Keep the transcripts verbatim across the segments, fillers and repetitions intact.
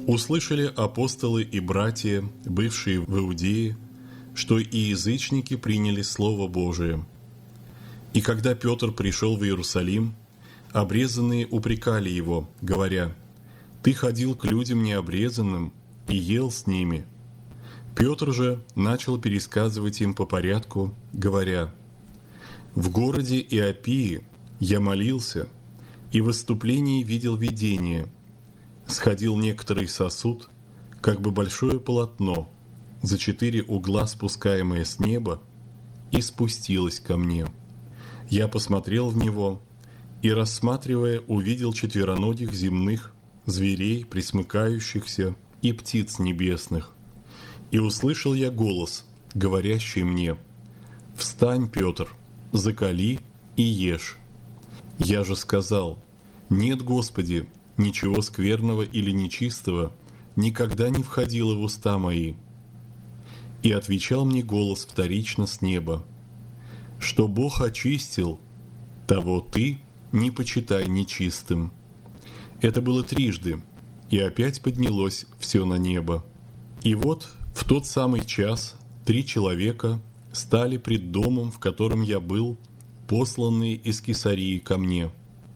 Услышали апостолы и братья, бывшие в Иудее, что и язычники приняли Слово Божие. И когда Петр пришел в Иерусалим, обрезанные упрекали его, говоря: «Ты ходил к людям необрезанным и ел с ними». Петр же начал пересказывать им по порядку, говоря: «В городе Иопии я молился, и в выступлении видел видение. Сходил некоторый сосуд, как бы большое полотно, за четыре угла спускаемое с неба, и спустилось ко мне. Я посмотрел в него, и, рассматривая, увидел четвероногих земных, зверей, пресмыкающихся, и птиц небесных. И услышал я голос, говорящий мне: «Встань, Петр, закали и ешь». Я же сказал: «Нет, Господи, ничего скверного или нечистого никогда не входило в уста мои». И отвечал мне голос вторично с неба: «Что Бог очистил, того ты не почитай нечистым». Это было трижды, и опять поднялось все на небо. И вот в тот самый час три человека стали пред домом, в котором я был, посланные из Кесарии ко мне.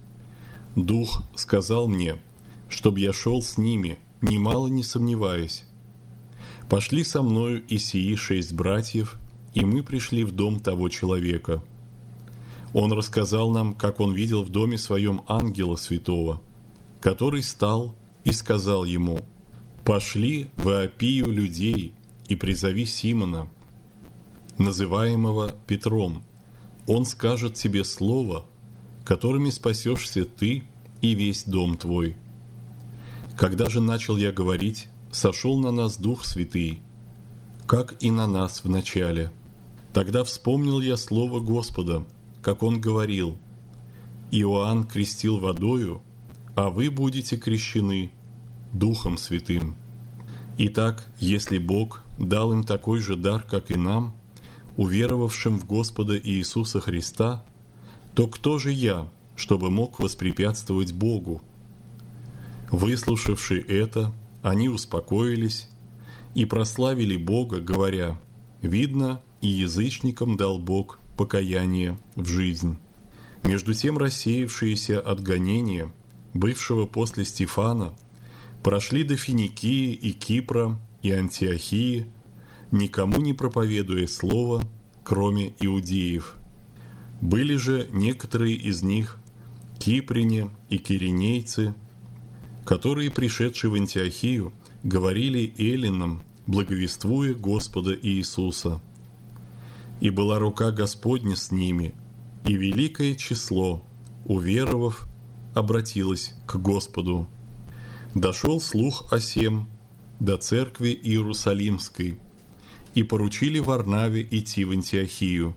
Дух сказал мне, чтоб я шел с ними, немало не сомневаясь. Пошли со мною и сии шесть братьев, и мы пришли в дом того человека. Он рассказал нам, как он видел в доме своем ангела святого, который стал и сказал ему: «Пошли в Иопию людей и призови Симона, называемого Петром. Он скажет тебе слово, которыми спасешься ты и весь дом твой». Когда же начал я говорить, сошел на нас Дух Святый, как и на нас в начале. Тогда вспомнил я слово Господа, как Он говорил: «Иоанн крестил водою, а вы будете крещены Духом Святым». Итак, если Бог дал им такой же дар, как и нам, уверовавшим в Господа Иисуса Христа, то кто же я, чтобы мог воспрепятствовать Богу? Выслушавши это, они успокоились и прославили Бога, говоря: «Видно, и язычникам дал Бог покаяние в жизнь». Между тем рассеявшиеся от гонения, бывшего после Стефана, прошли до Финикии и Кипра и Антиохии, никому не проповедуя слово, кроме иудеев. Были же некоторые из них кипряне и киринейцы, которые, пришедшие в Антиохию, говорили эллинам, благовествуя Господа Иисуса. И была рука Господня с ними, и великое число, уверовав, обратилось к Господу. Дошел слух о сем до церкви Иерусалимской, и поручили Варнаве идти в Антиохию.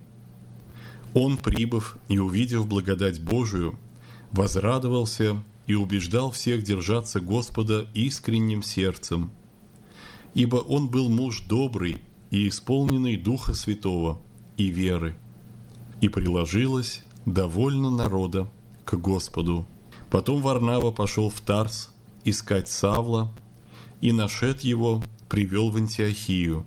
Он, прибыв и увидев благодать Божию, возрадовался и убеждал всех держаться Господа искренним сердцем, ибо он был муж добрый и исполненный Духа Святого и веры, и приложилось довольно народа к Господу. Потом Варнава пошел в Тарс искать Савла, и, нашед его, привел в Антиохию.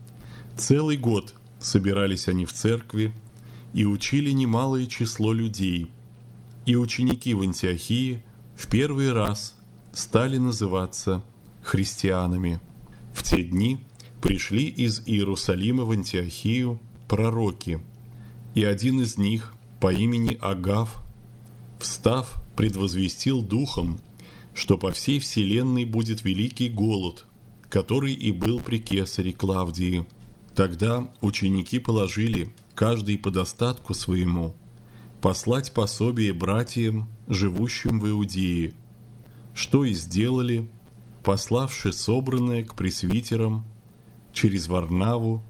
Целый год собирались они в церкви и учили немалое число людей, и ученики в Антиохии в первый раз стали называться христианами. В те дни пришли из Иерусалима в Антиохию пророки, и один из них по имени Агав, встав, предвозвестил духом, что по всей вселенной будет великий голод, который и был при кесаре Клавдии. Тогда ученики положили, каждый по достатку своему, послать пособие братьям, живущим в Иудее, что и сделали, пославши собранное к пресвитерам через Варнаву